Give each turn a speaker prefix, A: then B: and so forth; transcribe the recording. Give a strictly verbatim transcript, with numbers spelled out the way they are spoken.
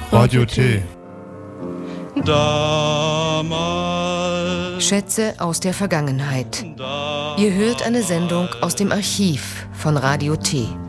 A: Radio T.
B: Damals. Schätze aus der Vergangenheit. Ihr hört eine Sendung aus dem Archiv von Radio T.